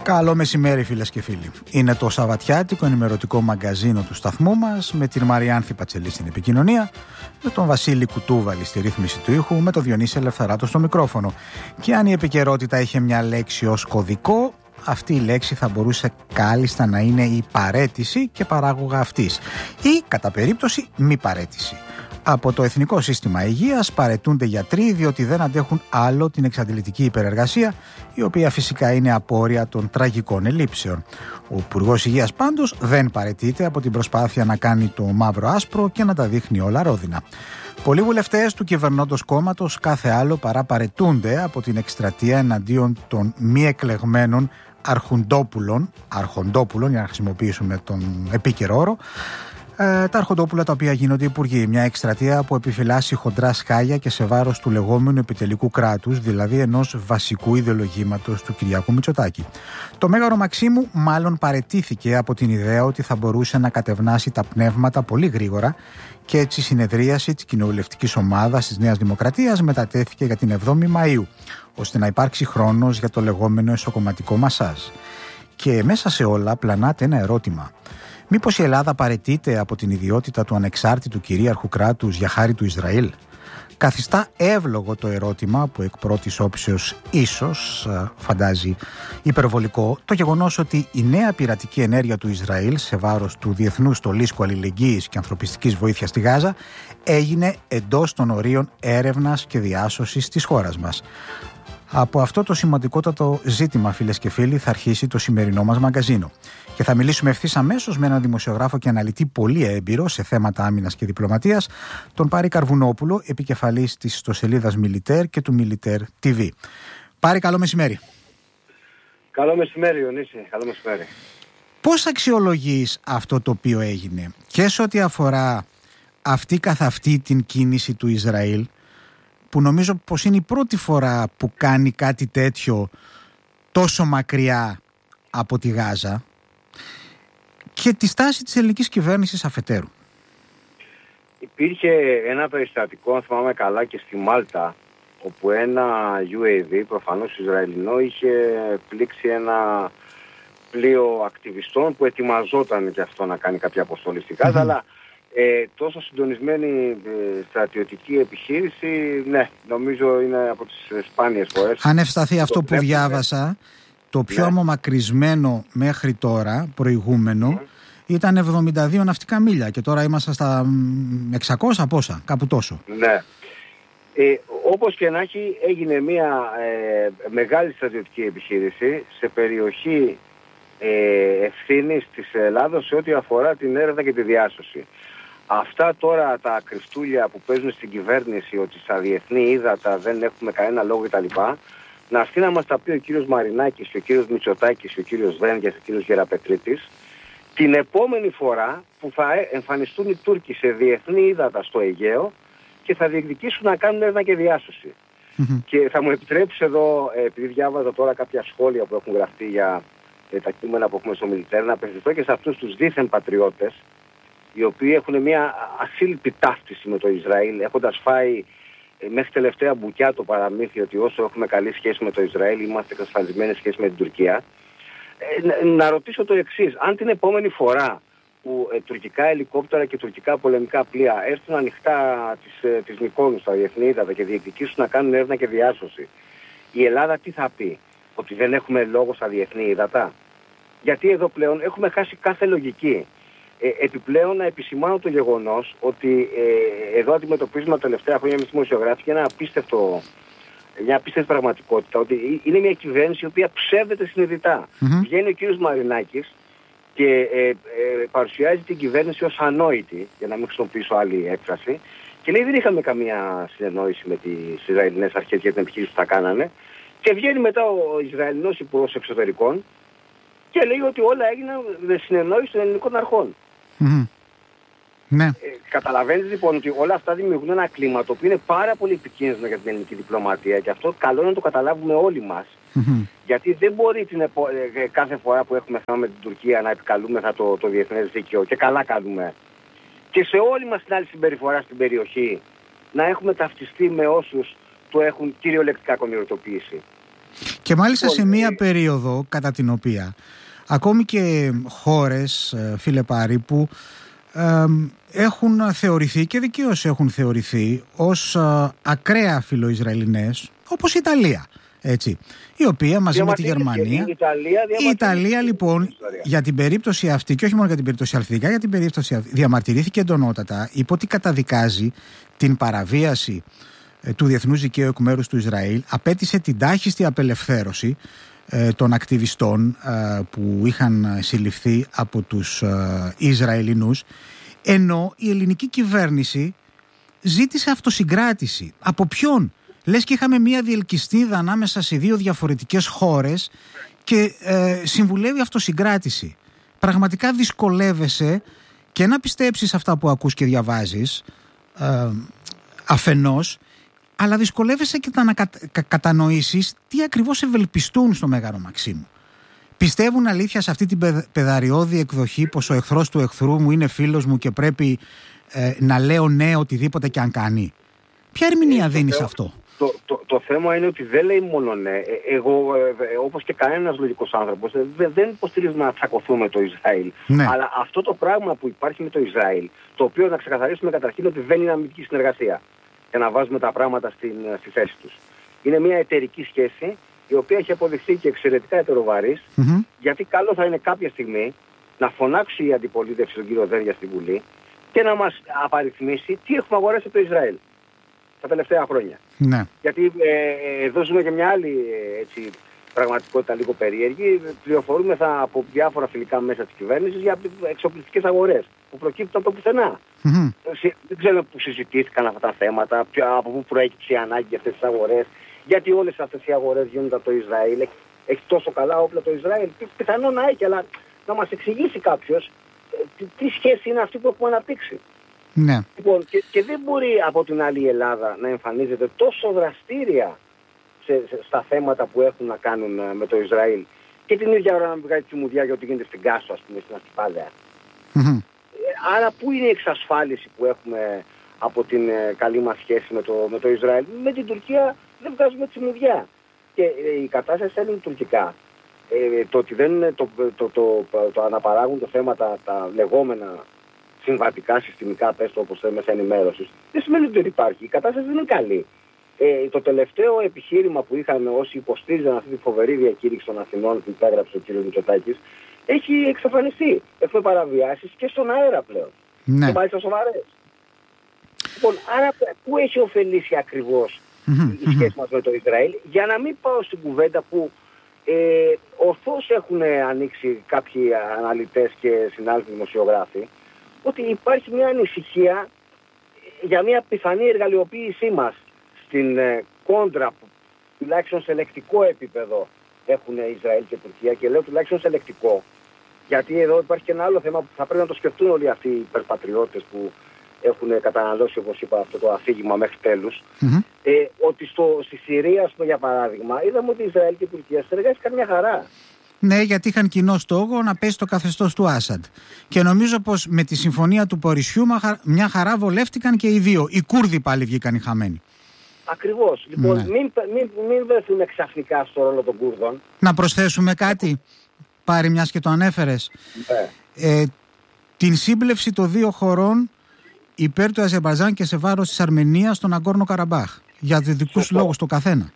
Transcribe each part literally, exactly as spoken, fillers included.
Καλό μεσημέρι φίλες και φίλοι. Είναι το σαββατιάτικο ενημερωτικό μαγκαζίνο του σταθμού μας, με την Μαριάνθη Πατσελή στην επικοινωνία, με τον Βασίλη Κουτούβαλη στη ρύθμιση του ήχου, με τον Διονύση Ελευθεράτο στο μικρόφωνο. Και αν η επικαιρότητα είχε μια λέξη ως κωδικό, αυτή η λέξη θα μπορούσε κάλλιστα να είναι η παραίτηση και παράγωγα αυτής, ή κατά περίπτωση μη παραίτηση. Από το Εθνικό Σύστημα Υγείας παραιτούνται γιατροί διότι δεν αντέχουν άλλο την εξαντλητική υπερεργασία, η οποία φυσικά είναι απόρρια των τραγικών ελλείψεων. Ο Υπουργός Υγείας πάντως δεν παραιτείται από την προσπάθεια να κάνει το μαύρο άσπρο και να τα δείχνει όλα ρόδινα. Πολλοί βουλευτές του κυβερνώντος κόμματος κάθε άλλο παρά παραιτούνται από την εκστρατεία εναντίον των μη εκλεγμένων αρχοντόπουλων, αρχοντόπουλων για να χρησιμοποιήσουμε τον επίκαιρο όρο, Ε, τα αρχοντόπουλα τα οποία γίνονται υπουργοί. Μια εκστρατεία που επιφυλάσσει χοντρά σκάγια και σε βάρος του λεγόμενου επιτελικού κράτους, δηλαδή ενός βασικού ιδεολογήματος του Κυριάκου Μητσοτάκη. Το Μέγαρο Μαξίμου μάλλον παραιτήθηκε από την ιδέα ότι θα μπορούσε να κατευνάσει τα πνεύματα πολύ γρήγορα και έτσι η συνεδρίαση της κοινοβουλευτικής ομάδας της Νέας Δημοκρατίας μετατέθηκε για την εβδόμη Μαΐου, ώστε να υπάρξει χρόνος για το λεγόμενο εσωκομματικό μασάζ. Και μέσα σε όλα πλανάται ένα ερώτημα. Μήπως η Ελλάδα παραιτείται από την ιδιότητα του ανεξάρτητου κυρίαρχου κράτους για χάρη του Ισραήλ? Καθιστά εύλογο το ερώτημα που εκ πρώτης όψεως ίσως φαντάζει υπερβολικό το γεγονός ότι η νέα πειρατική ενέργεια του Ισραήλ σε βάρος του διεθνούς στολίσκου αλληλεγγύης και ανθρωπιστικής βοήθειας στη Γάζα έγινε εντός των ορίων έρευνας και διάσωσης της χώρας μας. Από αυτό το σημαντικότατο ζήτημα, φίλες και φίλοι, θα αρχίσει το σημερινό μας μαγκαζίνο. Και θα μιλήσουμε ευθύς αμέσως με έναν δημοσιογράφο και αναλυτή πολύ έμπειρο σε θέματα άμυνας και διπλωματίας, τον Πάρη Καρβουνόπουλο, επικεφαλής της ιστοσελίδας Militaire και του Militaire τι βι. Πάρη, καλό μεσημέρι. Καλό μεσημέρι, Ιωνίση. Καλό μεσημέρι. Πώς αξιολογείς αυτό το οποίο έγινε και σε ό,τι αφορά αυτή καθ' αυτή την κίνηση του Ισραήλ, που νομίζω πως είναι η πρώτη φορά που κάνει κάτι τέτοιο τόσο μακριά από τη Γάζα, και τη στάση της ελληνικής κυβέρνησης αφετέρου? Υπήρχε ένα περιστατικό, αν θυμάμαι καλά, και στη Μάλτα, όπου ένα γιου έι βι, προφανώς Ισραηλινό, είχε πλήξει ένα πλοίο ακτιβιστών που ετοιμαζόταν και αυτό να κάνει κάποια αποστολή στη Γάζα, mm-hmm. αλλά ε, τόσο συντονισμένη ε, στρατιωτική επιχείρηση, ναι, νομίζω είναι από τις σπάνιες φορές. Αν ευσταθεί αυτό που διάβασα, το πιο ναι. απομακρυσμένο μέχρι τώρα, προηγούμενο, mm. ήταν εβδομήντα δύο ναυτικά μίλια και τώρα είμαστε στα εξακόσια πόσα, κάπου τόσο. Ναι. Ε, όπως και να έχει, έγινε μια ε, μεγάλη στρατιωτική επιχείρηση σε περιοχή ε, ευθύνης της Ελλάδος σε ό,τι αφορά την έρευνα και τη διάσωση. Αυτά τώρα τα κρυφτούλια που παίζουν στην κυβέρνηση ότι στα διεθνή ύδατα δεν έχουμε κανένα λόγο κτλ. Να έρθει να μας τα πει ο κύριος Μαρινάκης και ο κύριος Μητσοτάκης και ο κύριος Δένδιας και ο κύριος Γεραπετρίτης την επόμενη φορά που θα εμφανιστούν οι Τούρκοι σε διεθνή ύδατα στο Αιγαίο και θα διεκδικήσουν να κάνουν έρευνα και διάσωση. Mm-hmm. Και θα μου επιτρέψει εδώ, επειδή διάβαζα τώρα κάποια σχόλια που έχουν γραφτεί για τα κείμενα που έχουμε στο Militaire, να απευθυνθώ και σε αυτούς τους δίθεν πατριώτες, οι οποίοι έχουν μια ασύλληπτη ταύτιση με το Ισραήλ, έχοντας φάει μέχρι τελευταία μπουκιά το παραμύθι ότι όσο έχουμε καλή σχέση με το Ισραήλ είμαστε εξασφαλισμένοι σχέση με την Τουρκία. Ε, να, να ρωτήσω το εξής: αν την επόμενη φορά που ε, τουρκικά ελικόπτερα και τουρκικά πολεμικά πλοία έρθουν ανοιχτά της, ε, της Μυκόνου στα διεθνή ύδατα και διεκδικήσουν να κάνουν έρευνα και διάσωση, η Ελλάδα τι θα πει? Ότι δεν έχουμε λόγο στα διεθνή ύδατα? Γιατί εδώ πλέον έχουμε χάσει κάθε λογική. Ε, επιπλέον να επισημάνω το γεγονός ότι ε, εδώ αντιμετωπίζουμε τα τελευταία χρόνια με τη δημοσιογράφη και ένα απίστευτο, μια απίστευτη πραγματικότητα, ότι είναι μια κυβέρνηση η οποία ψεύδεται συνειδητά. Mm-hmm. Βγαίνει ο κύριος Μαρινάκης και ε, ε, παρουσιάζει την κυβέρνηση ως ανόητη, για να μην χρησιμοποιήσω άλλη έκφραση, και λέει δεν είχαμε καμία συνεννόηση με τις Ισραηλινές αρχές για την επιχείρηση που θα κάνανε, και βγαίνει μετά ο Ισραηλινός Υπουργός Εξωτερικών και λέει ότι όλα έγιναν με συνεννόηση των ελληνικών αρχών. Mm-hmm. Ναι. Ε, καταλαβαίνεις λοιπόν ότι όλα αυτά δημιουργούν ένα κλίμα το οποίο είναι πάρα πολύ επικίνδυνο για την ελληνική διπλωματία και αυτό καλό είναι να το καταλάβουμε όλοι μας. Mm-hmm. Γιατί δεν μπορεί την επο... ε, κάθε φορά που έχουμε θέμα με την Τουρκία να επικαλούμεθα το, το διεθνές δίκαιο και καλά κάνουμε. Και σε όλη μας την άλλη συμπεριφορά στην περιοχή να έχουμε ταυτιστεί με όσους το έχουν κυριολεκτικά κονιορτοποιήσει. Και μάλιστα σε μία περίοδο κατά την οποία ακόμη και χώρες, φίλε Πάρη, που ε, έχουν θεωρηθεί και δικαίως έχουν θεωρηθεί ως ε, ακραία φιλοϊσραηλινές, όπως η Ιταλία, έτσι, η οποία μαζί με τη Γερμανία, η Ιταλία, η Ιταλία λοιπόν για την περίπτωση αυτή, και όχι μόνο για την περίπτωση αυτή, για την περίπτωση αυτή διαμαρτυρήθηκε εντονότατα, είπε ότι καταδικάζει την παραβίαση ε, του διεθνούς δικαίου εκ μέρους του Ισραήλ, απέτησε την τάχιστη απελευθέρωση ε, των ακτιβιστών ε, που είχαν συλληφθεί από τους ε, Ισραηλινούς, ενώ η ελληνική κυβέρνηση ζήτησε αυτοσυγκράτηση. Από ποιον? Λες και είχαμε μία διελκυστίδα ανάμεσα σε δύο διαφορετικές χώρες και ε, συμβουλεύει αυτοσυγκράτηση. Πραγματικά δυσκολεύεσαι και να πιστέψεις αυτά που ακούς και διαβάζεις ε, αφενός, αλλά δυσκολεύεσαι και να κατα... κατανοήσεις τι ακριβώς ευελπιστούν στο Μέγαρο Μαξίμου. Πιστεύουν αλήθεια σε αυτή την πεδαριώδη εκδοχή πως ο εχθρός του εχθρού μου είναι φίλος μου και πρέπει ε, να λέω ναι οτιδήποτε και αν κάνει? Ποια ερμηνεία δίνει σε αυτό? Το, το, το θέμα είναι ότι δεν λέει μόνο ναι. Εγώ, ε, όπως και κανένας λογικός άνθρωπος, ε, δεν υποστηρίζουμε να τσακωθούμε το Ισραήλ. Ναι. Αλλά αυτό το πράγμα που υπάρχει με το Ισραήλ, το οποίο να ξεκαθαρίσουμε καταρχήν ότι δεν είναι αμυντική συνεργασία, για να βάζουμε τα πράγματα στην, στη θέση τους. Είναι μια εταιρική σχέση, η οποία έχει αποδειχθεί και εξαιρετικά ετεροβαρής, mm-hmm. γιατί καλό θα είναι κάποια στιγμή να φωνάξει η αντιπολίτευση τον κύριο Δένδια στη Βουλή και να μας απαριθμίσει τι έχουμε αγοράσει από το Ισραήλ τα τελευταία χρόνια. Ναι. Γιατί ε, εδώ ζούμε και μια άλλη έτσι, πραγματικότητα λίγο περίεργη. Πληροφορούμεθα από διάφορα φιλικά μέσα της κυβέρνησης για εξοπλιστικές αγορές που προκύπτουν από το πουθενά. Mm-hmm. Δεν ξέρουμε πού συζητήθηκαν αυτά τα θέματα, από πού προέκυψε η ανάγκη για αυτές τις αγορές, γιατί όλες αυτές οι αγορές γίνονται από το Ισραήλ. Έχει, έχει τόσο καλά όπλα το Ισραήλ. Πιθανόν να έχει, αλλά να μας εξηγήσει κάποιος τι, τι σχέση είναι αυτή που έχουμε αναπτύξει. Ναι. Λοιπόν, και, και δεν μπορεί από την άλλη η Ελλάδα να εμφανίζεται τόσο δραστήρια σε, σε, στα θέματα που έχουν να κάνουν με το Ισραήλ και την ίδια ώρα να βγάλει τη μουδιά για ό,τι γίνεται στην Κάσο, ας πούμε, στην Αστυπάλαια. Mm-hmm. Άρα πού είναι η εξασφάλιση που έχουμε από την ε, καλή μας σχέση με το, με το Ισραήλ? Με την Τουρκία δεν βγάζουμε τη μουδιά. Και ε, η κατάσταση είναι τουρκικά. Ε, το ότι δεν το, το, το, το, το, το αναπαράγουν το θέμα τα, τα λεγόμενα συμβατικά, συστημικά, πες το όπως μέσα ενημέρωσης, δεν σημαίνει ότι δεν υπάρχει. Η κατάσταση δεν είναι καλή. Ε, το τελευταίο επιχείρημα που είχαμε όσοι υποστήριζαν αυτή τη φοβερή διακήρυξη των Αθηνών που υπέγραψε ο κ. Μητσοτάκης έχει εξαφανιστεί. Έχουμε παραβιάσεις και στον αέρα πλέον. Ναι. Και μάλιστα σοβαρές. Λοιπόν, άρα πού έχει ωφελήσει ακριβώς mm-hmm. η σχέση μας με το Ισραήλ? Για να μην πάω στην κουβέντα που ε, ορθώς έχουν ανοίξει κάποιοι αναλυτές και συνάδελφοι δημοσιογράφοι, ότι υπάρχει μια ανησυχία για μια πιθανή εργαλειοποίησή μας στην ε, κόντρα που τουλάχιστον σε λεκτικό επίπεδο έχουν Ισραήλ και Τουρκία, και λέω τουλάχιστον σε λεκτικό, γιατί εδώ υπάρχει και ένα άλλο θέμα που θα πρέπει να το σκεφτούν όλοι αυτοί οι υπερπατριώτες που έχουν καταναλώσει, όπως είπα, αυτό το αφήγημα μέχρι τέλους, mm-hmm. ε, ότι στο, στη Συρία, ας πούμε, για παράδειγμα, είδαμε ότι Ισραήλ και Τουρκία συνεργάστηκαν μια χαρά. Ναι, γιατί είχαν κοινό στόχο να πέσει το καθεστώς του Άσαντ. Και νομίζω πως με τη συμφωνία του Πορισσιού μια χαρά βολεύτηκαν και οι δύο. Οι Κούρδοι πάλι βγήκαν οι χαμένοι. Ακριβώς. Λοιπόν, ναι. μην, μην, μην βρεθούμε ξαφνικά στο ρόλο των Κούρδων. Να προσθέσουμε κάτι, Πάρη, μιας και το ανέφερες. Ναι. Ε, την σύμπλευση των δύο χωρών υπέρ του Αζερμπαϊτζάν και σε βάρος της Αρμενίας στον Αγκόρνο Καραμπάχ. Για δικούς λόγους το καθένα.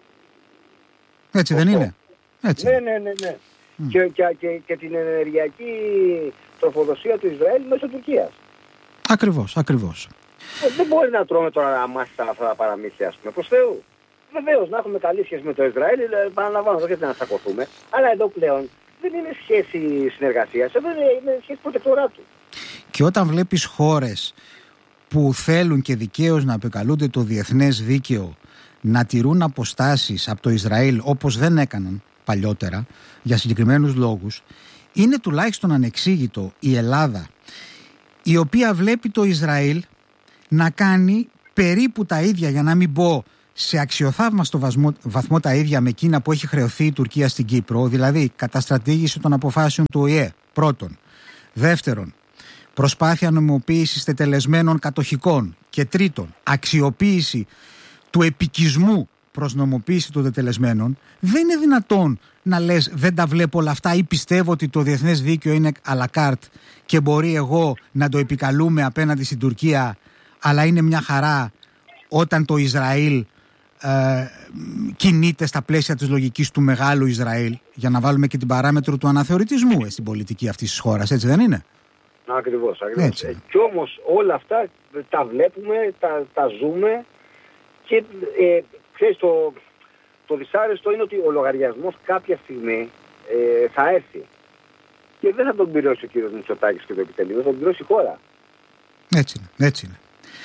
Έτσι Σωστό. Δεν είναι? Έτσι. Ναι, ναι, ναι. ναι. Mm. Και, και, και, και την ενεργειακή τροφοδοσία του Ισραήλ μέσω Τουρκίας. Ακριβώς, ακριβώς. Ε, δεν μπορεί να τρώμε τώρα αμάστα αυτά τα παραμύθια, ας πούμε, προς Θεού. Βεβαίως, να έχουμε καλή σχέση με το Ισραήλ, παραλαμβάνω, δεν χρειάζεται να τσακωθούμε. Αλλά εδώ πλέον δεν είναι σχέση συνεργασίας, εδώ είναι, είναι σχέση προτεκτοράτου. Και όταν βλέπεις χώρες που θέλουν και δικαίως να επικαλούνται το διεθνές δίκαιο, να τηρούν αποστάσεις από το Ισραήλ όπως δεν έκαναν παλιότερα για συγκεκριμένους λόγους, είναι τουλάχιστον ανεξήγητο η Ελλάδα, η οποία βλέπει το Ισραήλ να κάνει περίπου τα ίδια, για να μην πω σε αξιοθαύμαστο βαθμό, βαθμό τα ίδια με εκείνα που έχει χρεωθεί η Τουρκία στην Κύπρο, δηλαδή καταστρατήγηση των αποφάσεων του Ο Η Ε, πρώτον. Δεύτερον, προσπάθεια νομιμοποίησης τετελεσμένων κατοχικών. Και τρίτον, αξιοποίηση του επικισμού προς νομοποίηση των τετελεσμένων, δεν είναι δυνατόν να λες δεν τα βλέπω όλα αυτά ή πιστεύω ότι το διεθνές δίκαιο είναι à la carte και μπορεί εγώ να το επικαλούμε απέναντι στην Τουρκία, αλλά είναι μια χαρά όταν το Ισραήλ ε, κινείται στα πλαίσια της λογικής του μεγάλου Ισραήλ, για να βάλουμε και την παράμετρο του αναθεωρητισμού ε, στην πολιτική αυτής της χώρας, έτσι δεν είναι? Ακριβώς, ακριβώς. Ε, κι όμως όλα αυτά τα βλέπουμε, τα, τα ζούμε και ε, ξέρεις, το, το δυσάρεστο είναι ότι ο λογαριασμός κάποια στιγμή ε, θα έρθει και δεν θα τον πληρώσει ο κύριος Μητσοτάκης και το επιτελείο, θα τον πληρώσει η χώρα. Έτσι είναι, έτσι είναι.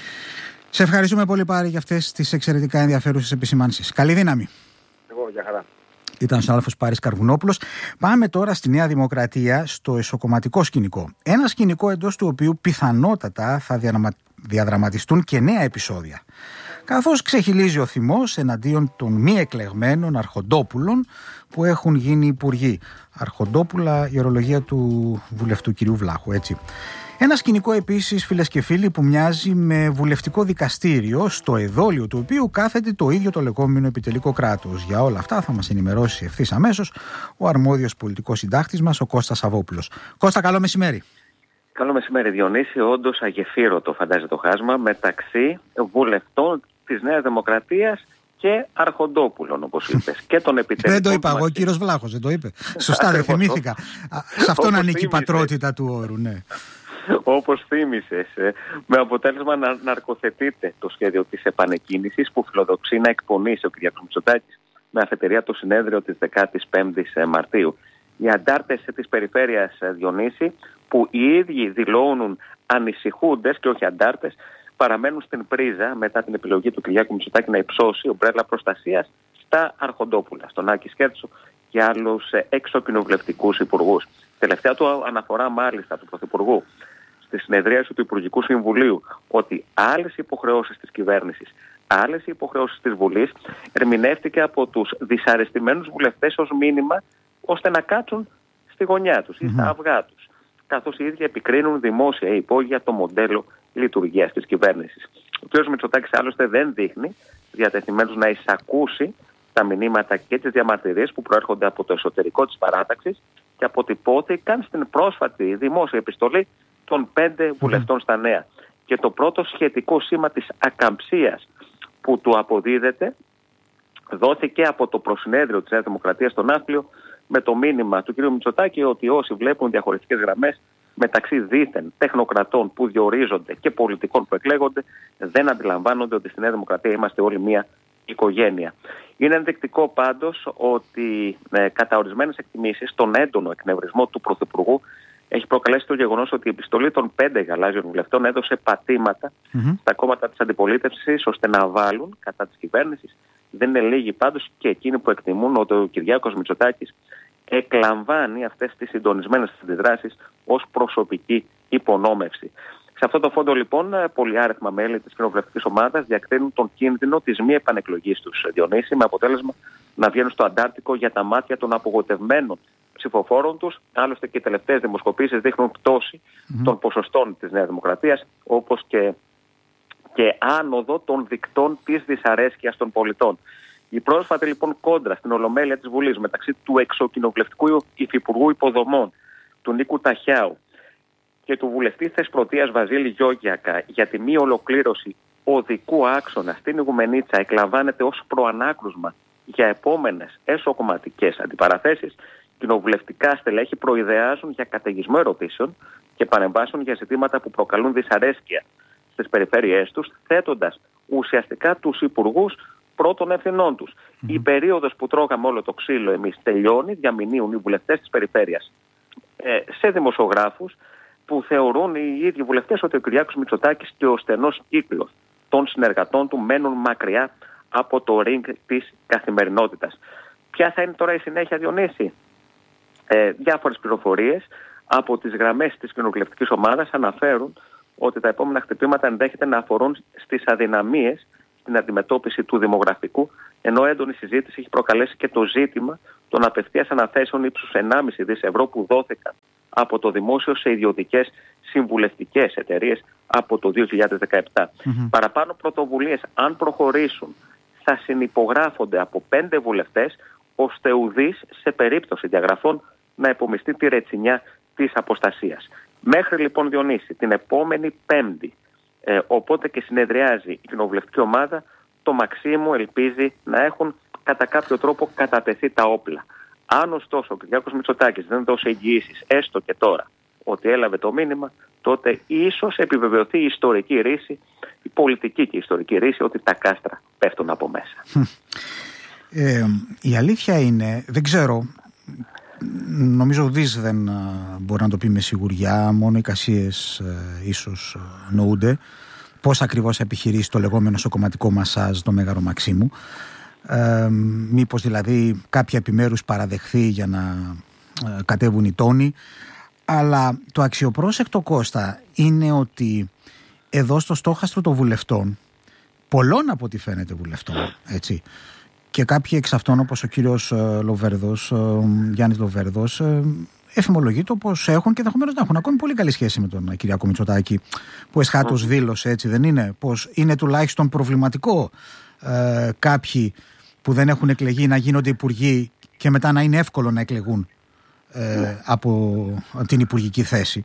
Σε ευχαριστούμε πολύ Πάρη για αυτές τις εξαιρετικά ενδιαφέρουσες επισημάνσεις. Καλή δύναμη. Εγώ, για χαρά. Ήταν ο συνάδελφος Πάρης Καρβουνόπουλος. Πάμε τώρα στη Νέα Δημοκρατία, στο εσωκομματικό σκηνικό. Ένα σκηνικό εντός του οποίου πιθανότατα θα διαδραματιστούν και νέα επεισόδια. Καθώς ξεχυλίζει ο θυμός εναντίον των μη εκλεγμένων αρχοντόπουλων που έχουν γίνει υπουργοί. Αρχοντόπουλα, η ορολογία του βουλευτού κυρίου Βλάχου, έτσι. Ένα σκηνικό επίσης, φίλες και φίλοι, που μοιάζει με βουλευτικό δικαστήριο, στο εδόλιο του οποίου κάθεται το ίδιο το λεγόμενο επιτελικό κράτος. Για όλα αυτά θα μας ενημερώσει ευθύς αμέσως ο αρμόδιος πολιτικός συντάκτης μας, ο Κώστας Σαββόπουλος. Κώστα, καλό μεσημέρι. Καλό μεσημέρι, Διονύση. Όντως αγεφύρωτο φαντάζεται το χάσμα μεταξύ βουλευτών της Νέας Δημοκρατίας και αρχοντόπουλων, όπως είπες. Και τον επιτελικό. Δεν το είπα εγώ, ο κύριος Βλάχος δεν το είπε. Σωστά, δεν θυμήθηκα. Σε αυτόν ανήκει η πατρότητα του όρου, ναι. Όπως θύμισες, με αποτέλεσμα να ναρκοθετείται το σχέδιο της επανεκκίνησης που φιλοδοξεί να εκπονήσει ο κ. Μητσοτάκης με αφετηρία το συνέδριο της δεκάτης πέμπτης Μαρτίου. Οι αντάρτες της περιφέρειας, Διονύση, που οι ίδιοι δηλώνουν ανησυχούντες και όχι αντάρτες, παραμένουν στην πρίζα μετά την επιλογή του κ. Μητσοτάκη να υψώσει ομπρέλα προστασίας στα αρχοντόπουλα, στον Άκη Σκέρτσο και άλλους εξοκοινοβουλευτικούς υπουργούς. Τελευταία του αναφορά, μάλιστα, του Πρωθυπουργού στη συνεδρίαση του Υπουργικού Συμβουλίου ότι άλλες υποχρεώσεις της κυβέρνησης, άλλες υποχρεώσεις της Βουλής ερμηνεύτηκε από τους δυσαρεστημένους βουλευτές ως μήνυμα ώστε να κάτσουν στη γωνιά τους ή στα αυγά τους, καθώς οι ίδιοι επικρίνουν δημόσια ή υπόγεια το μοντέλο λειτουργίας της κυβέρνησης. Ο κ. Μητσοτάκης άλλωστε δεν δείχνει διατεθειμένος να εισακούσει τα μηνύματα και τις διαμαρτυρίες που προέρχονται από το εσωτερικό της παράταξης και αποτυπώθηκαν στην πρόσφατη δημόσια επιστολή των πέντε βουλευτών στα Νέα. Και το πρώτο σχετικό σήμα της ακαμψίας που του αποδίδεται δόθηκε από το προσυνέδριο της Νέας Δημοκρατίας στον Ναύπλιο με το μήνυμα του κ. Μητσοτάκη ότι όσοι βλέπουν διαχωριστικές γραμμές μεταξύ δίθεν τεχνοκρατών που διορίζονται και πολιτικών που εκλέγονται δεν αντιλαμβάνονται ότι στη Νέα Δημοκρατία είμαστε όλοι μία οικογένεια. Είναι ενδεικτικό πάντως ότι ε, κατά ορισμένες εκτιμήσεις τον έντονο εκνευρισμό του Πρωθυπουργού έχει προκαλέσει το γεγονός ότι η επιστολή των πέντε γαλάζιων βουλευτών έδωσε πατήματα mm-hmm. στα κόμματα της αντιπολίτευσης ώστε να βάλουν κατά της κυβέρνησης. Δεν είναι λίγοι πάντως και εκείνοι που εκτιμούν ότι ο Κυριάκος Μητσοτάκης εκλαμβάνει αυτές τις συντονισμένες αντιδράσεις ως προσωπική υπονόμευση. Σε αυτό το φόντο, λοιπόν, πολυάριθμα μέλη της κοινοβουλευτικής ομάδας διακρίνουν τον κίνδυνο της μη επανεκλογής τους, Διονύση, με αποτέλεσμα να βγαίνουν στο Αντάρτικο για τα μάτια των απογοητευμένων ψηφοφόρων τους. Άλλωστε και οι τελευταίες δημοσκοπήσεις δείχνουν πτώση mm-hmm. των ποσοστών της Νέας Δημοκρατίας, όπως και, και άνοδο των δικτών της δυσαρέσκειας των πολιτών. Η πρόσφατη, λοιπόν, κόντρα στην Ολομέλεια της Βουλής μεταξύ του εξοκοινοβουλευτικού υφυπουργού υποδομών, του Νίκου Ταχιάου, και του βουλευτή Θεσπρωτείας Βαζίλη Γιώργιακα για τη μη ολοκλήρωση οδικού άξονα στην Ιγουμενίτσα εκλαμβάνεται ως προανάκρουσμα για επόμενες εσωκομματικές αντιπαραθέσεις, κοινοβουλευτικά στελέχη προειδεάζουν για καταιγισμό ερωτήσεων και παρεμβάσεων για ζητήματα που προκαλούν δυσαρέσκεια στις περιφέρειές τους, θέτοντας ουσιαστικά τους υπουργούς πρώτων ευθυνών τους. Mm-hmm. Η περίοδος που τρώγαμε όλο το ξύλο εμείς τελειώνει, διαμηνύουν οι βουλευτές της περιφέρειας ε, σε δημοσιογράφους που θεωρούν οι ίδιοι βουλευτές ότι ο Κυριάκος Μητσοτάκης και ο στενός κύκλος των συνεργατών του μένουν μακριά από το ring της καθημερινότητας. Ποια θα είναι τώρα η συνέχεια, Διονύση? Ε, διάφορες πληροφορίες από τις γραμμές της κοινοβουλευτικής ομάδας αναφέρουν ότι τα επόμενα χτυπήματα ενδέχεται να αφορούν στις αδυναμίες στην αντιμετώπιση του δημογραφικού, ενώ έντονη συζήτηση έχει προκαλέσει και το ζήτημα των απευθείας αναθέσεων ύψους ενάμιση δισεκατομμύρια ευρώ που δόθηκαν από το δημόσιο σε ιδιωτικές συμβουλευτικές εταιρείες από το δύο χιλιάδες δεκαεπτά. Mm-hmm. Παραπάνω πρωτοβουλίες, αν προχωρήσουν θα συνυπογράφονται από πέντε βουλευτές, ώστε ουδής σε περίπτωση διαγραφών να υπομειστεί τη ρετσινιά της αποστασίας. Μέχρι λοιπόν, Διονύση, την επόμενη Πέμπτη, ε, οπότε και συνεδριάζει η κοινοβουλευτική ομάδα, το Μαξίμου ελπίζει να έχουν κατά κάποιο τρόπο κατατεθεί τα όπλα. Αν ωστόσο ο Κυριάκος Μητσοτάκης δεν δώσει εγγυήσεις, έστω και τώρα, ότι έλαβε το μήνυμα, τότε ίσως επιβεβαιωθεί η ιστορική ρίση, η πολιτική και η ιστορική ρίση, ότι τα κάστρα πέφτουν από μέσα. Ε, η αλήθεια είναι, δεν ξέρω, νομίζω ουδής δεν μπορεί να το πει με σιγουριά, μόνο οι κασίες ε, ίσως νοούνται, πώς ακριβώς επιχειρήσει το λεγόμενο νοσοκομματικό μασάζ το Μέγαρο Μαξίμου. Ε, μήπως δηλαδή κάποια επιμέρους παραδεχθεί για να ε, κατέβουν οι τόνοι. Αλλά το αξιοπρόσεκτο, Κώστα, είναι ότι εδώ στο στόχαστρο των βουλευτών, πολλών από ό,τι φαίνεται βουλευτών, έτσι, και κάποιοι εξ αυτών, όπως ο κύριος ε, Λοβέρδος, ε, Γιάννης Λοβέρδος, ε, εφημολογείται πως έχουν και ενδεχομένως να έχουν ακόμη πολύ καλή σχέση με τον Κυριάκο Μητσοτάκη, που εσχάτως δήλωσε, έτσι δεν είναι, πως είναι τουλάχιστον προβληματικό ε, κάποιοι που δεν έχουν εκλεγεί να γίνονται υπουργοί και μετά να είναι εύκολο να εκλεγούν ε, από την υπουργική θέση.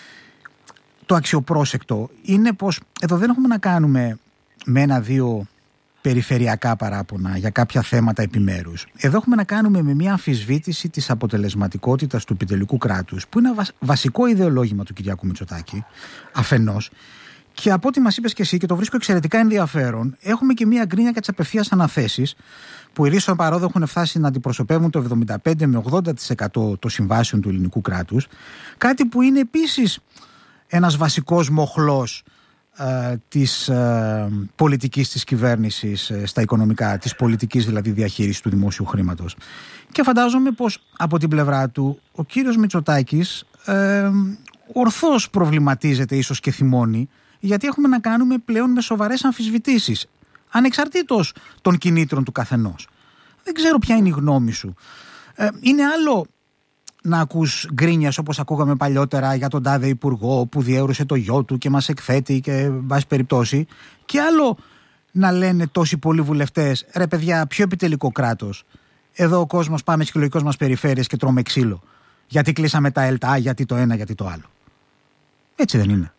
Το αξιοπρόσεκτο είναι πως εδώ δεν έχουμε να κάνουμε με ένα-δύο περιφερειακά παράπονα για κάποια θέματα επιμέρους. Εδώ έχουμε να κάνουμε με μια αμφισβήτηση της αποτελεσματικότητας του επιτελικού κράτους, που είναι ένα βασικό ιδεολόγημα του Κυριάκου Μητσοτάκη, αφενός. Και από ό,τι μας είπες και εσύ, και το βρίσκω εξαιρετικά ενδιαφέρον, έχουμε και μια γκρίνια για τις απευθείας αναθέσεις, που οι ρίσων παρόδο έχουν φτάσει να αντιπροσωπεύουν το εβδομήντα πέντε με ογδόντα τοις εκατό των συμβάσεων του ελληνικού κράτους. Κάτι που είναι επίσης ένας βασικός μοχλός ε, της ε, πολιτικής της κυβέρνησης ε, στα οικονομικά, της πολιτικής δηλαδή διαχείρισης του δημόσιου χρήματος. Και φαντάζομαι πως από την πλευρά του ο κύριος Μητσοτάκης ε, ορθώς προβληματίζεται, ίσως και θυμώνει, γιατί έχουμε να κάνουμε πλέον με σοβαρές αμφισβητήσεις, ανεξαρτήτως των κινήτρων του καθενός. Δεν ξέρω ποια είναι η γνώμη σου. Ε, είναι άλλο να ακούς γκρίνιας όπως ακούγαμε παλιότερα για τον τάδε υπουργό που διέουρησε το γιο του και μας εκθέτει και βάση περιπτώσει, και άλλο να λένε τόσοι πολλοί βουλευτές, ρε παιδιά, πιο επιτελικό κράτος. Εδώ ο κόσμος πάμε στις εκλογικές μας περιφέρειες και τρώμε ξύλο. Γιατί κλείσαμε τα ΕΛΤΑ, γιατί το ένα, γιατί το άλλο. Έτσι δεν είναι?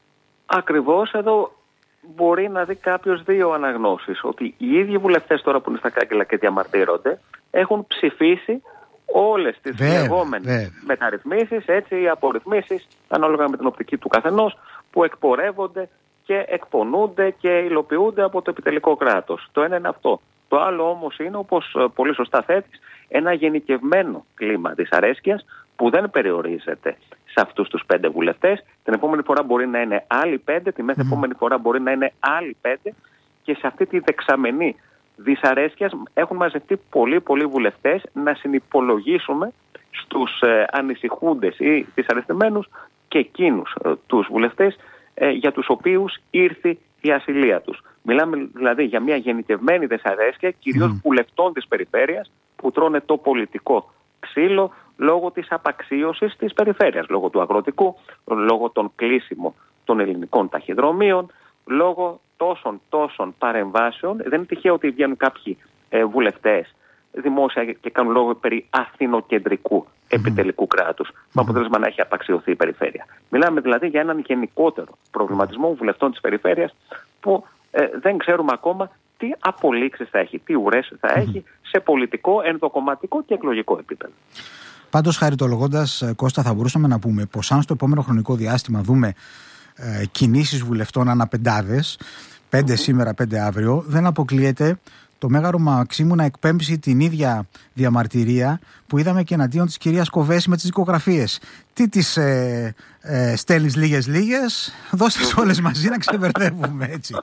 Ακριβώς εδώ μπορεί να δει κάποιος δύο αναγνώσεις. Ότι οι ίδιοι βουλευτές τώρα που είναι στα κάγκελα και διαμαρτύρονται έχουν ψηφίσει όλες τις λεγόμενες μεταρρυθμίσεις, έτσι, οι απορριθμίσεις, ανάλογα με την οπτική του καθενός, που εκπορεύονται και εκπονούνται και υλοποιούνται από το επιτελικό κράτος. Το ένα είναι αυτό. Το άλλο όμως είναι, όπως πολύ σωστά θέτεις, ένα γενικευμένο κλίμα δυσαρέσκειας που δεν περιορίζεται σε αυτούς τους πέντε βουλευτές. Την επόμενη φορά μπορεί να είναι άλλοι πέντε, τη μεθεπόμενη φορά μπορεί να είναι άλλοι πέντε, και σε αυτή τη δεξαμενή δυσαρέσκειας έχουν μαζευτεί πολλοί πολλοί βουλευτές να συνυπολογίσουμε στους ε, ανησυχούντες ή δυσαρεστημένους και εκείνους ε, τους βουλευτές ε, για τους οποίους ήρθε η ασυλία τους. Μιλάμε δηλαδή για μια γενικευμένη δυσαρέσκεια, κυρίως mm. βουλευτών της περιφέρειας, που τρώνε το πολιτικό ξύλο λόγω της απαξίωσης της περιφέρειας, λόγω του αγροτικού, λόγω των κλείσιμων των ελληνικών ταχυδρομείων, λόγω τόσων τόσων παρεμβάσεων. Δεν είναι τυχαίο ότι βγαίνουν κάποιοι ε, βουλευτές δημόσια και κάνουν λόγο περί αθηνοκεντρικού επιτελικού κράτους, mm. με αποτέλεσμα να έχει απαξιωθεί η περιφέρεια. Μιλάμε δηλαδή για έναν γενικότερο προβληματισμό βουλευτών της περιφέρειας που ε, δεν ξέρουμε ακόμα τι απολύξεις θα έχει, τι ουρές θα έχει σε πολιτικό, ενδοκομματικό και εκλογικό επίπεδο. Πάντως, χαριτολογώντας, Κώστα, θα μπορούσαμε να πούμε πως αν στο επόμενο χρονικό διάστημα δούμε ε, κινήσεις βουλευτών αναπεντάδες, πέντε mm-hmm. σήμερα, πέντε αύριο, δεν αποκλείεται το Μέγαρο Μαξίμου να εκπέμψει την ίδια διαμαρτυρία που είδαμε και εναντίον της κυρίας Κοβέση με τις δικογραφίες. Τι τις ε, ε, στέλνεις λίγες-λίγες, δώστες όλες μαζί να ξεμπερδεύουμε, έτσι.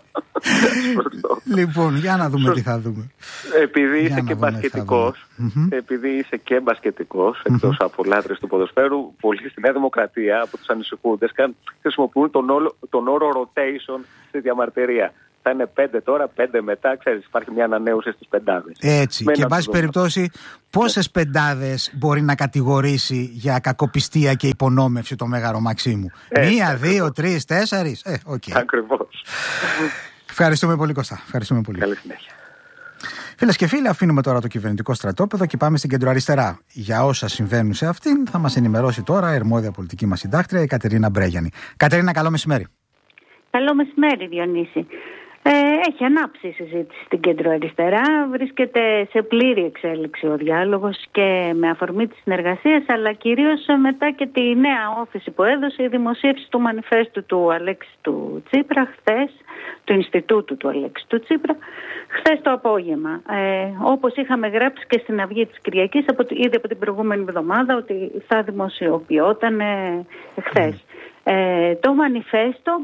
Λοιπόν, για να δούμε τι θα δούμε. Επειδή είσαι και μπασκετικός, επειδή είσαι και μπασκετικός, εκτός από λάτρες του ποδοσφαίρου, πολλοί στη Νέα Δημοκρατία από τους ανησυχούντες χρησιμοποιούν τον, όλο, τον όρο rotation στη διαμαρτυρία. Θα είναι πέντε τώρα, πέντε μετά, ξέρεις, υπάρχει μια ανανέωση στις πεντάδες. Έτσι, με και εν πάση περιπτώσει, πόσες πεντάδες μπορεί να κατηγορήσει για κακοπιστία και υπονόμευση το Μέγαρο Μαξίμου? Έτσι, Μία, ακριβώς. δύο, τρεις, τέσσερις. Ε, okay. Ακριβώς. Ευχαριστούμε πολύ, Κώστα. Ευχαριστούμε πολύ. Καλή συνέχεια. Φίλες και φίλοι, αφήνουμε τώρα το κυβερνητικό στρατόπεδο και πάμε στην κεντροαριστερά. Για όσα συμβαίνουν σε αυτήν θα μας ενημερώσει τώρα η αρμόδια πολιτική μας συντάκτρια, η Κατερίνα Μπρέγιανη. Κατερίνα, καλό μεσημέρι. Καλό μεσημέρι, Διονύση. Ε, έχει ανάψει η συζήτηση στην κεντροαριστερά. Βρίσκεται σε πλήρη εξέλιξη ο διάλογος και με αφορμή τις συνεργασίες, αλλά κυρίως μετά και τη νέα όθηση που έδωσε η δημοσίευση του μανιφέστου του Αλέξη του Τσίπρα χθες, του Ινστιτούτου του Αλέξη του Τσίπρα, χθες το απόγευμα. Ε, όπως είχαμε γράψει και στην Αυγή της Κυριακής, από, ήδη από την προηγούμενη εβδομάδα, ότι θα δημοσιοποιόταν ε, χθες. Ε, το μανιφέστο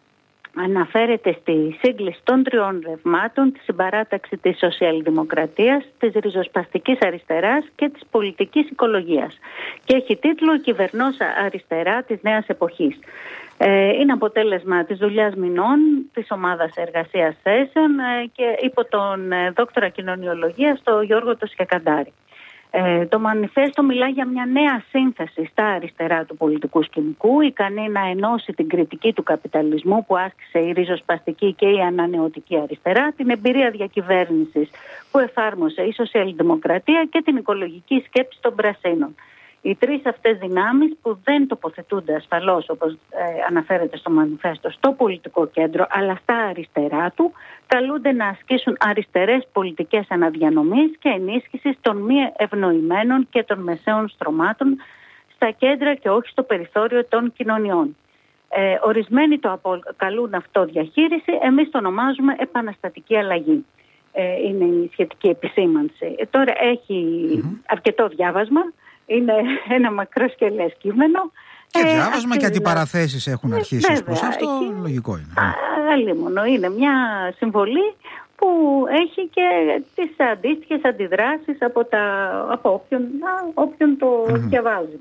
αναφέρεται στη σύγκληση των τριών ρευμάτων, τη συμπαράταξη της σοσιαλδημοκρατίας, της ριζοσπαστικής αριστεράς και της πολιτικής οικολογίας. Και έχει τίτλο «Κυβερνός αριστερά της νέας εποχής». Ε, είναι αποτέλεσμα της δουλειάς μηνών της ομάδας εργασίας θέσεων ε, και υπό τον ε, δόκτορα κοινωνιολογίας, τον Γιώργο Τοσιακαντάρη. Ε, το μανιφέστο μιλά για μια νέα σύνθεση στα αριστερά του πολιτικού σκηνικού, ικανή να ενώσει την κριτική του καπιταλισμού που άσκησε η ριζοσπαστική και η ανανεωτική αριστερά, την εμπειρία διακυβέρνησης που εφάρμοσε η σοσιαλδημοκρατία και την οικολογική σκέψη των πρασίνων. Οι τρεις αυτές δυνάμεις που δεν τοποθετούνται ασφαλώς, όπως ε, αναφέρεται στο μανιφέστο, στο πολιτικό κέντρο, αλλά στα αριστερά του, καλούνται να ασκήσουν αριστερές πολιτικές αναδιανομής και ενίσχυσης των μη ευνοημένων και των μεσαίων στρωμάτων στα κέντρα και όχι στο περιθώριο των κοινωνιών. Ε, ορισμένοι το αποκαλούν αυτό διαχείριση, εμείς το ονομάζουμε επαναστατική αλλαγή. Ε, είναι η σχετική επισήμανση. Ε, τώρα έχει mm-hmm. αρκετό διάβασμα. Είναι ένα μακροσκελές κείμενο. Και διάβασμα ε, και αντιπαραθέσεις έχουν αρχίσει βέβαια, προς αυτό, έχει... λογικό είναι. Αλλήμωνο, είναι μια συμβολή που έχει και τις αντίστοιχες αντιδράσεις από, τα, από όποιον, όποιον το mm-hmm. διαβάζει.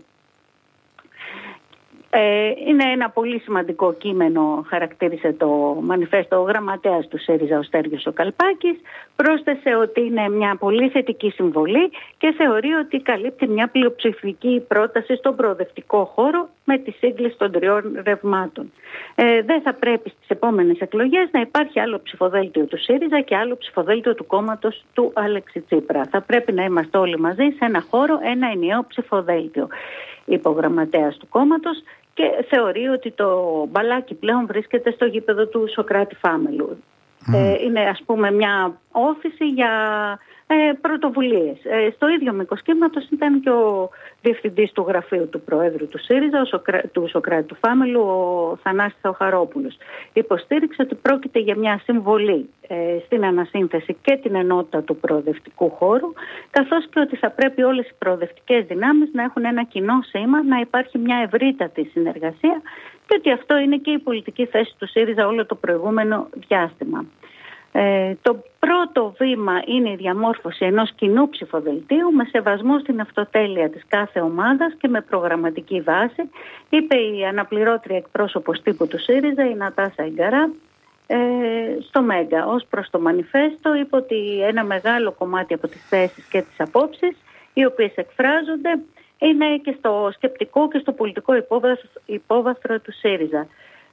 Ε, είναι ένα πολύ σημαντικό κείμενο, χαρακτήρισε το μανιφέστο ο γραμματέας του ΣΥΡΙΖΑ, ο Στέργιος ο Καλπάκης. Πρόσθεσε ότι είναι μια πολύ θετική συμβολή και θεωρεί ότι καλύπτει μια πλειοψηφική πρόταση στον προοδευτικό χώρο με τη σύγκληση των τριών ρευμάτων. Ε, δεν θα πρέπει στις επόμενες εκλογές να υπάρχει άλλο ψηφοδέλτιο του ΣΥΡΙΖΑ και άλλο ψηφοδέλτιο του κόμματος του Αλέξη Τσίπρα. Θα πρέπει να είμαστε όλοι μαζί σε ένα χώρο, ένα ενιαίο ψηφοδέλτιο, είπε ο γραμματέας του κόμματος. Και θεωρεί ότι το μπαλάκι πλέον βρίσκεται στο γήπεδο του Σωκράτη Φάμελου. Mm. Ε, είναι ας πούμε μια όθηση για ε, πρωτοβουλίες. Ε, στο ίδιο μήκος κύματος ήταν και ο διευθυντής του γραφείου του Προέδρου του ΣΥΡΙΖΑ, ο Σοκρά, του Σωκράτη του Φάμελου, ο Θανάσης Θεοχαρόπουλος. Υποστήριξε ότι πρόκειται για μια συμβολή ε, στην ανασύνθεση και την ενότητα του προοδευτικού χώρου, καθώς και ότι θα πρέπει όλες οι προοδευτικές δυνάμεις να έχουν ένα κοινό σήμα, να υπάρχει μια ευρύτατη συνεργασία και ότι αυτό είναι και η πολιτική θέση του ΣΥΡΙΖΑ όλο το προηγούμενο διάστημα. Ε, το πρώτο βήμα είναι η διαμόρφωση ενός κοινού ψηφοδελτίου με σεβασμό στην αυτοτέλεια της κάθε ομάδας και με προγραμματική βάση, είπε η αναπληρώτρια εκπρόσωπος τύπου του ΣΥΡΙΖΑ, η Νατάσα Ιγκαρά, ε, στο Μέγκα. Ως προς το μανιφέστο είπε ότι ένα μεγάλο κομμάτι από τις θέσεις και τις απόψεις οι οποίες εκφράζονται είναι και στο σκεπτικό και στο πολιτικό υπόβαθρο, υπόβαθρο του ΣΥΡΙΖΑ.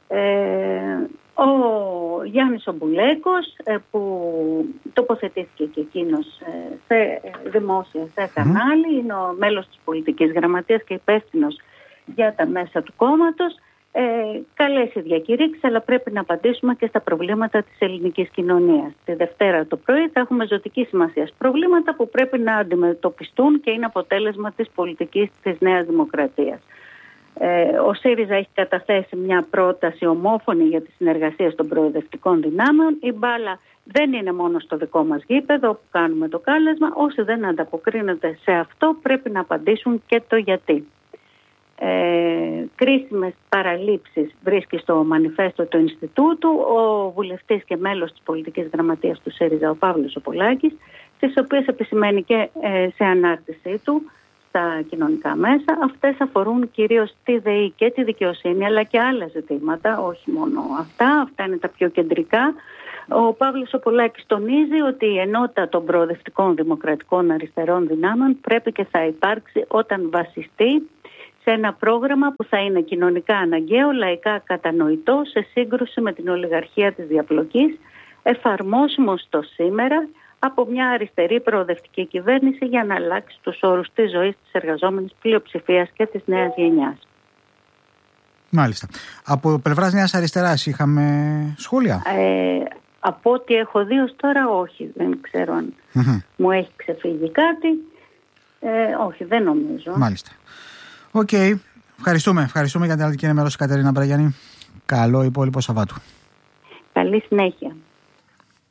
Ε, ο Γιάννης Ομπουλέκος ε, που τοποθετήθηκε και εκείνος ε, σε δημόσια, σε κανάλι, mm. είναι ο μέλος της πολιτικής γραμματείας και υπεύθυνος για τα μέσα του κόμματος. Ε, καλές οι διακηρύξεις, αλλά πρέπει να απαντήσουμε και στα προβλήματα της ελληνικής κοινωνίας. Τη Δευτέρα το πρωί θα έχουμε ζωτική σημασία προβλήματα που πρέπει να αντιμετωπιστούν και είναι αποτέλεσμα της πολιτικής της Νέας Δημοκρατίας. Ε, ο ΣΥΡΙΖΑ έχει καταθέσει μια πρόταση ομόφωνη για τη συνεργασία των προοδευτικών δυνάμεων. Η μπάλα δεν είναι μόνο στο δικό μας γήπεδο που κάνουμε το κάλεσμα. Όσοι δεν ανταποκρίνονται σε αυτό πρέπει να απαντήσουν και το γιατί. Ε, κρίσιμες παραλήψεις βρίσκει στο μανιφέστο του Ινστιτούτου ο βουλευτής και μέλος της πολιτικής γραμματείας του ΣΥΡΙΖΑ, ο Παύλος ο Πολάκης, τις οποίες επισημαίνει και ε, σε ανάρτησή του στα κοινωνικά μέσα. Αυτές αφορούν κυρίως τη ΔΕΗ και τη δικαιοσύνη, αλλά και άλλα ζητήματα, όχι μόνο αυτά. Αυτά είναι τα πιο κεντρικά. Ο Παύλος ο Πολάκης τονίζει ότι η ενότητα των προοδευτικών δημοκρατικών αριστερών δυνάμεων πρέπει και θα υπάρξει όταν βασιστεί σε ένα πρόγραμμα που θα είναι κοινωνικά αναγκαίο, λαϊκά κατανοητό, σε σύγκρουση με την ολιγαρχία της διαπλοκής, εφαρμόσιμο στο σήμερα, από μια αριστερή προοδευτική κυβέρνηση για να αλλάξει τους όρους της ζωής της εργαζόμενης πλειοψηφίας και της νέας γενιάς. Μάλιστα. Από πλευράς Νέας Αριστεράς είχαμε σχόλια? Ε, από ό,τι έχω δει ως τώρα όχι. Δεν ξέρω αν mm-hmm. μου έχει ξεφύγει κάτι. Ε, όχι, δεν νομίζω. Μάλιστα. Οκ. Okay. Ευχαριστούμε. Ευχαριστούμε για την αλληλική ενημέρωση, Κατερίνα Μπραγιανή. Καλό υπόλοιπο Σαββάτου. Καλή συνέχεια.